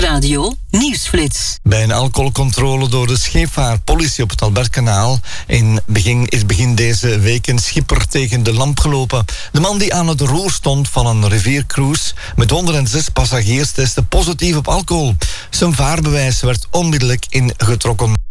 Nieuwsradio Nieuwsflits. Bij een alcoholcontrole door de scheepvaartpolitie op het Albertkanaal is begin deze week een schipper tegen de lamp gelopen. De man die aan het roer stond van een riviercruise met 106 passagiers testte positief op alcohol. Zijn vaarbewijs werd onmiddellijk ingetrokken.